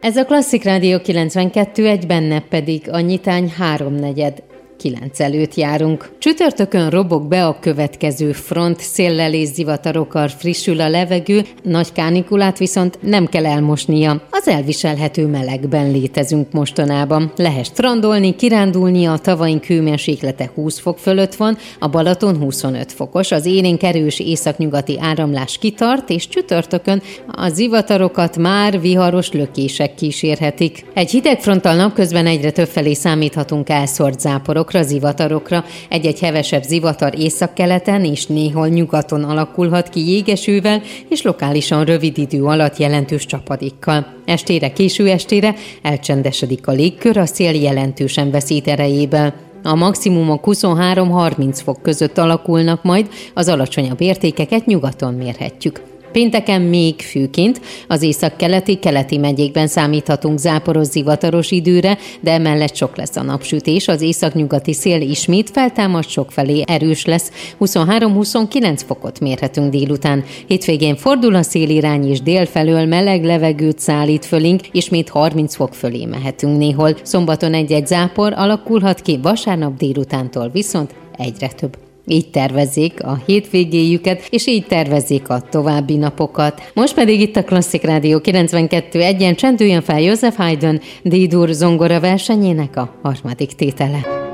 Ez a Klasszik Rádió 92.1, benne pedig a nyitány 3:49 előtt járunk. Csütörtökön robog be a következő front, széllel és zivatarokkal frissül a levegő, nagy kánikulát viszont nem kell elmosnia. Az elviselhető melegben létezünk mostanában. Lehet strandolni, kirándulni, a tavaink hőmérséklete 20 fok fölött van, a Balaton 25 fokos, az élénk erős északnyugati áramlás kitart, és csütörtökön a zivatarokat már viharos lökések kísérhetik. Egy hidegfronttal napközben egyre többfelé számíthatunk elszórt záporokra, zivatarokra. Egy-egy hevesebb zivatar északkeleten és néhol nyugaton alakulhat ki jégesővel és lokálisan rövid idő alatt jelentős csapadékkal. Estére, késő estére elcsendesedik a légkör, a szél jelentősen veszít erejéből. A maximumok 23-30 fok között alakulnak majd, az alacsonyabb értékeket nyugaton mérhetjük. Pénteken még főként az északkeleti megyékben számíthatunk záporos, zivataros időre, de emellett sok lesz a napsütés, az északnyugati szél ismét feltámad, sokfelé erős lesz, 23-29 fokot mérhetünk délután. Hétvégén fordul a szélirány és délfelől meleg levegőt szállít fölénk, ismét 30 fok fölé mehetünk néhol. Szombaton egy-egy zápor alakulhat ki, vasárnap délutántól viszont egyre több. Így tervezzék a hétvégéjüket, és így tervezzék a további napokat. Most pedig itt a Klasszik Rádió 92.1-en csendüljön fel Joseph Haydn D-dur zongora versenyének a harmadik tétele.